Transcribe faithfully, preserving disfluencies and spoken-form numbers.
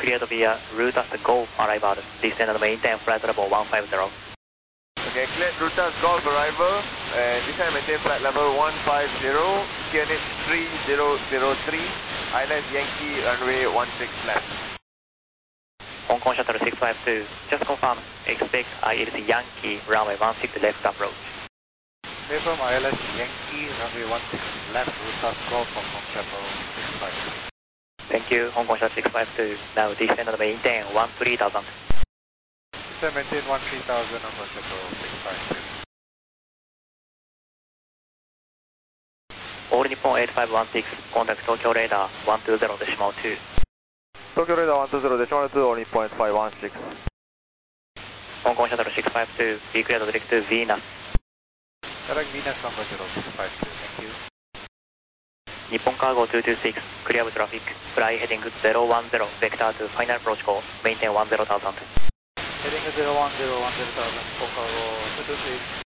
cleared via route as Golf arrival. Descend and maintain flight level one five zero. Okay, cleared route as Golf arrival, and descend and maintain flight level one five zero, Q N H three zero zero three, I L S Yankee runway one six left. Hong Kong Shuttle six five two, just confirm, expect I L S Yankee runway one six left approach. Confirm I L S Yankee runway one six left, route as Golf Hong Kong Shuttle six five two. Thank you, Hong Kong Shuttle six five two, now descend and maintain one three thousand. Descend maintain one three thousand, Hong Kong Shuttle six five two. All Nippon eight five one six, contact Tokyo radar one two zero decimal two. Tokyo radar one two zero decimal two, All Nippon eight five one six. Hong Kong Shuttle six five two, be cleared direct to Venus. Direct Venus Hong Kong Shuttle six five two, thank you. Nippon Cargo two two six, clear of traffic, fly heading zero one zero, vector to final approach call, maintain one zero thousand. Heading zero one zero, one zero thousand, Nippon Cargo two two six.